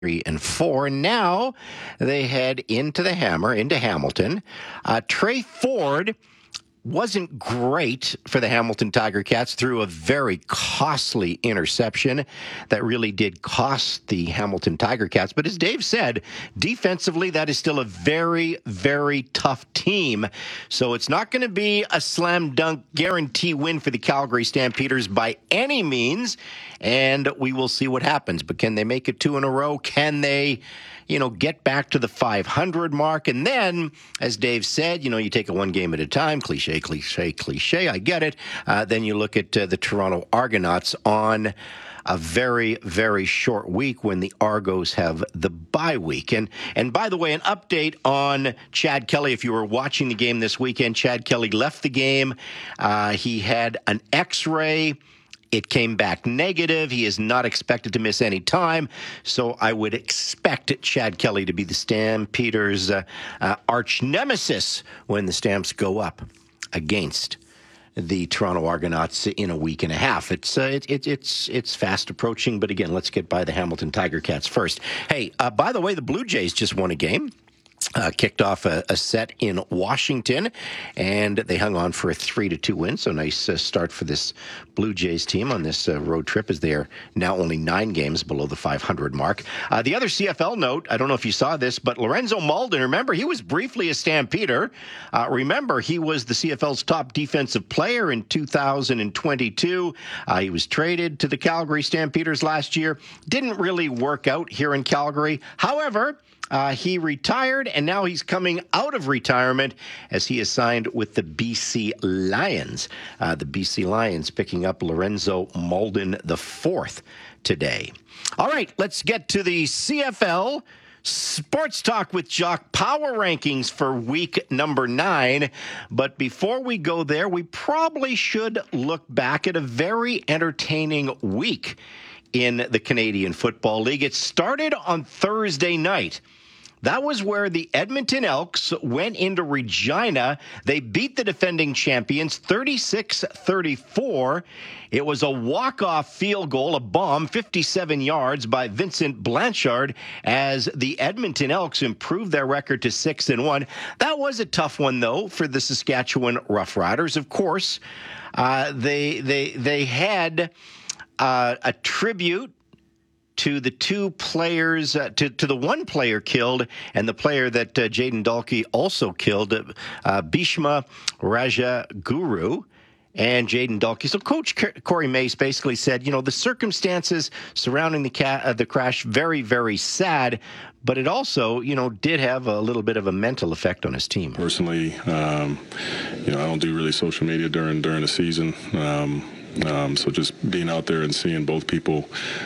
3-4. And now they head into Hamilton. Trey Ford wasn't great for the Hamilton Tiger Cats, threw a very costly interception that really did cost the Hamilton Tiger Cats. But as Dave said, defensively, that is still a very, very tough team. So it's not going to be a slam dunk guarantee win for the Calgary Stampeders by any means. And we will see what happens. But can they make it 2 in a row? Can they get back to the 500 mark? And then, as Dave said, you take it one game at a time. Cliche. I get it. Then you look at the Toronto Argonauts on a very, very short week when the Argos have the bye week. And by the way, an update on Chad Kelly. If you were watching the game this weekend, Chad Kelly left the game. He had an X-ray. It came back negative. He is not expected to miss any time. So I would expect Chad Kelly to be the Stampeders' arch nemesis when the Stamps go up against the Toronto Argonauts in a week and a half. It's fast approaching. But again, let's get by the Hamilton Tiger Cats first. Hey, by the way, the Blue Jays just won a game. Kicked off a set in Washington, and they hung on for a 3-2 win. So nice start for this Blue Jays team on this road trip, as they are now only 9 games below the 500 mark. The other CFL note, I don't know if you saw this, but Lorenzo Malden, remember, he was briefly a Stampeder. Remember, he was the CFL's top defensive player in 2022. He was traded to the Calgary Stampeders last year. Didn't really work out here in Calgary. However, he retired, and now he's coming out of retirement as he is signed with the BC Lions. The BC Lions picking up Lorenzo Malden IV today. All right, let's get to the CFL Sports Talk with Jock Power Rankings for week number 9. But before we go there, we probably should look back at a very entertaining week in the Canadian Football League. It started on Thursday night. That was where the Edmonton Elks went into Regina. They beat the defending champions 36-34. It was a walk-off field goal, a bomb, 57 yards by Vincent Blanchard, as the Edmonton Elks improved their record to 6-1. That was a tough one, though, for the Saskatchewan Roughriders. Of course, they had a tribute to the 2 players, to the 1 player killed, and the player that Jayden Dalkey also killed, Bhishma Rajaguru and Jayden Dalkey. So Coach Corey Mace basically said, the circumstances surrounding the crash, very, very sad, but it also, did have a little bit of a mental effect on his team. Personally, I don't do really social media during the season, so just being out there and seeing both people,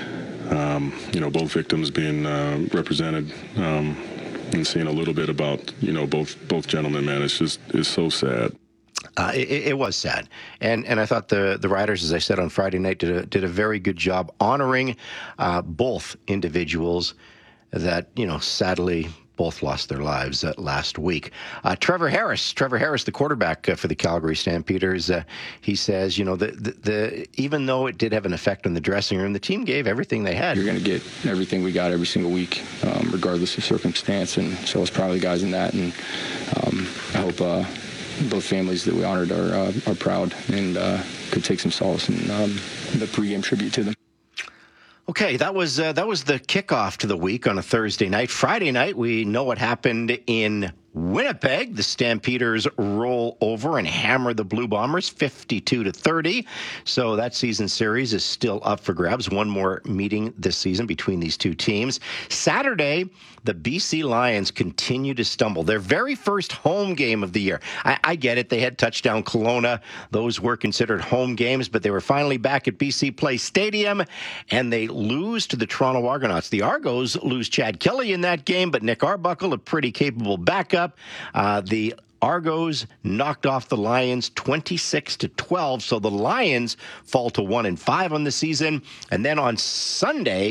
both victims being represented, and seeing a little bit about, both gentlemen, man, it's so sad. It was sad. And I thought the Riders, as I said on Friday night, did a very good job honoring both individuals that, sadly both lost their lives last week. Trevor Harris, the quarterback for the Calgary Stampeders, he says, even though it did have an effect on the dressing room, the team gave everything they had. You're going to get everything we got every single week, regardless of circumstance, and so I was proud of the guys in that, and I hope both families that we honored are proud and could take some solace in the pregame tribute to them. Okay, that was the kickoff to the week on a Thursday night. Friday night, we know what happened in Winnipeg. The Stampeders roll over and hammer the Blue Bombers 52-30. So that season series is still up for grabs. One more meeting this season between these two teams. Saturday, the BC Lions continue to stumble. Their very first home game of the year. I get it. They had touchdown Kelowna. Those were considered home games, but they were finally back at BC Place Stadium, and they lose to the Toronto Argonauts. The Argos lose Chad Kelly in that game, but Nick Arbuckle, a pretty capable backup. The Argos knocked off the Lions 26-12, so the Lions fall to 1-5 on the season. And then on Sunday,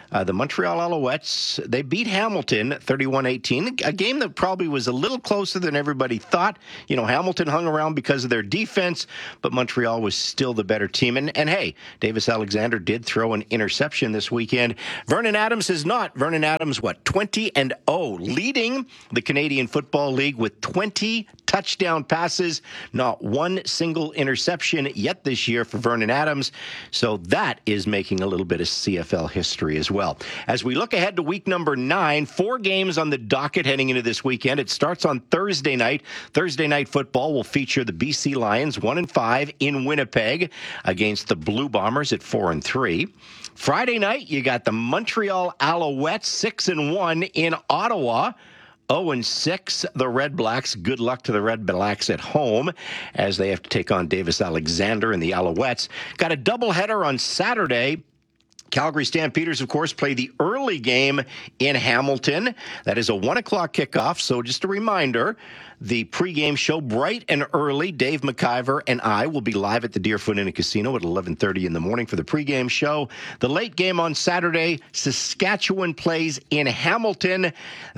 The Montreal Alouettes, they beat Hamilton 31-18, a game that probably was a little closer than everybody thought. You know, Hamilton hung around because of their defense, but Montreal was still the better team. And hey, Davis Alexander did throw an interception this weekend. Vernon Adams is not. Vernon Adams, 20-0, leading the Canadian Football League with 20 touchdown passes, not one single interception yet this year for Vernon Adams. So that is making a little bit of CFL history as well. As we look ahead to week number 9, 4 games on the docket heading into this weekend. It starts on Thursday night. Thursday night football will feature the BC Lions 1-5 in Winnipeg against the Blue Bombers at 4-3. Friday night, you got the Montreal Alouettes 6-1 in Ottawa. 0-6, the Red Blacks. Good luck to the Red Blacks at home as they have to take on Davis Alexander and the Alouettes. Got a doubleheader on Saturday. Calgary Stampeders, of course, play the early game in Hamilton. That is a 1 o'clock kickoff. So just a reminder, the pregame show bright and early. Dave McIver and I will be live at the Deerfoot Inn and Casino at 11:30 in the morning for the pregame show. The late game on Saturday, Saskatchewan plays in Hamilton.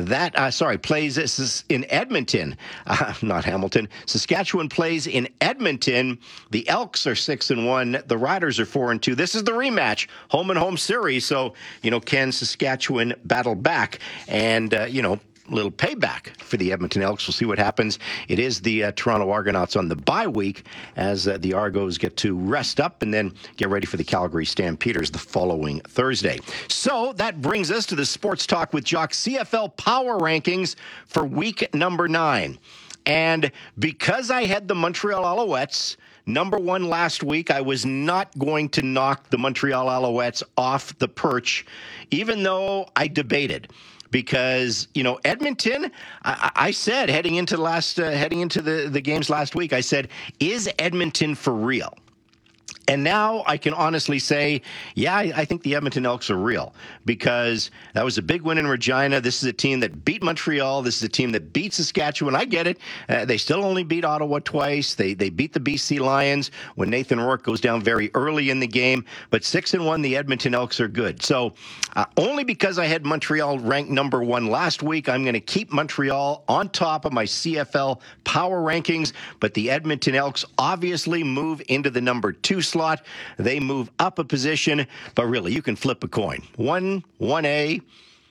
Plays in Edmonton, not Hamilton. Saskatchewan plays in Edmonton. The Elks are 6-1. The Riders are 4-2. This is the rematch, home and home series. So, can Saskatchewan battle back? And, little payback for the Edmonton Elks. We'll see what happens. It is the Toronto Argonauts on the bye week as the Argos get to rest up and then get ready for the Calgary Stampeders the following Thursday. So that brings us to the Sports Talk with Jock CFL Power Rankings for week number 9. And because I had the Montreal Alouettes number 1 last week, I was not going to knock the Montreal Alouettes off the perch, even though I debated. Because, Edmonton, I said heading into the games last week, I said, is Edmonton for real? And now I can honestly say, yeah, I think the Edmonton Elks are real because that was a big win in Regina. This is a team that beat Montreal. This is a team that beat Saskatchewan. I get it. They still only beat Ottawa twice. They beat the BC Lions when Nathan Rourke goes down very early in the game. But 6-1, the Edmonton Elks are good. So only because I had Montreal ranked number 1 last week, I'm going to keep Montreal on top of my CFL power rankings. But the Edmonton Elks obviously move into the number 2 slot. They move up a position, but really, you can flip a coin. 1A,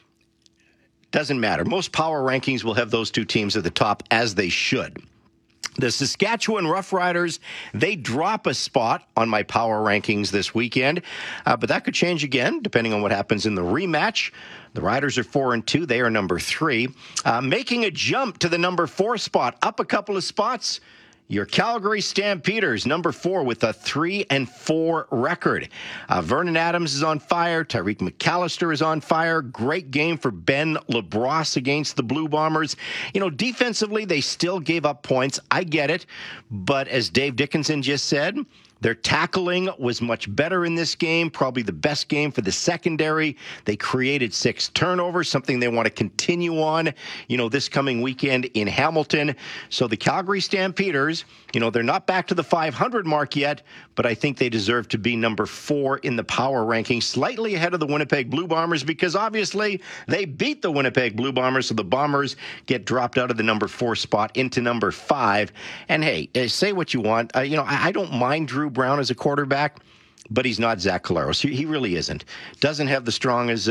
doesn't matter. Most power rankings will have those 2 teams at the top, as they should. The Saskatchewan Roughriders, they drop a spot on my power rankings this weekend, but that could change again, depending on what happens in the rematch. The Riders are 4-2. They are number 3. Making a jump to the number 4 spot, up a couple of spots, your Calgary Stampeders, number 4 with a 3-4 record. Vernon Adams is on fire. Tyreek McAllister is on fire. Great game for Ben LaBrosse against the Blue Bombers. Defensively, they still gave up points. I get it. But as Dave Dickinson just said, their tackling was much better in this game, probably the best game for the secondary. They created 6 turnovers, something they want to continue on, this coming weekend in Hamilton. So the Calgary Stampeders, they're not back to the 500 mark yet, but I think they deserve to be number 4 in the power ranking, slightly ahead of the Winnipeg Blue Bombers, because obviously they beat the Winnipeg Blue Bombers, so the Bombers get dropped out of the number 4 spot into number 5. And hey, say what you want. I don't mind Drew Brown as a quarterback, but he's not Zach Collaros. He really isn't. Doesn't have the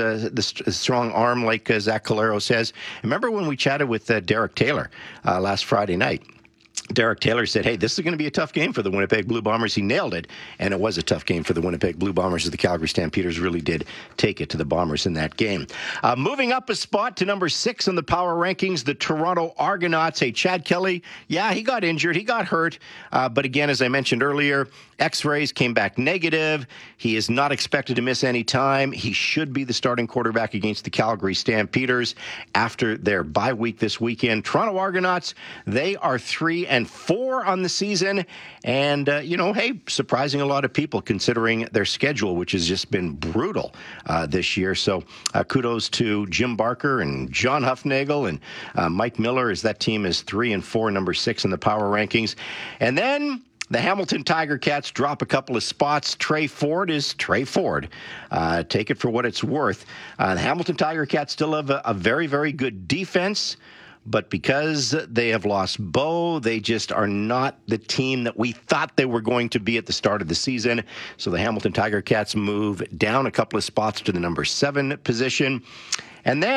strong arm like Zach Collaros has. Remember when we chatted with Derek Taylor last Friday night? Derek Taylor said, hey, this is going to be a tough game for the Winnipeg Blue Bombers. He nailed it, and it was a tough game for the Winnipeg Blue Bombers as the Calgary Stampeders really did take it to the Bombers in that game. Moving up a spot to number 6 on the power rankings, the Toronto Argonauts. Hey, Chad Kelly, yeah, he got injured. He got hurt. But again, as I mentioned earlier, X-rays came back negative. He is not expected to miss any time. He should be the starting quarterback against the Calgary Stampeders after their bye week this weekend. Toronto Argonauts, they are 3-4 on the season. And, hey, surprising a lot of people considering their schedule, which has just been brutal this year. So kudos to Jim Barker and John Huffnagel and Mike Miller as that team is 3-4, number 6 in the power rankings. And then the Hamilton Tiger Cats drop a couple of spots. Trey Ford is Trey Ford. Take it for what it's worth. The Hamilton Tiger Cats still have a very, very good defense. But because they have lost Bo, they just are not the team that we thought they were going to be at the start of the season. So the Hamilton Tiger Cats move down a couple of spots to the number 7 position. And then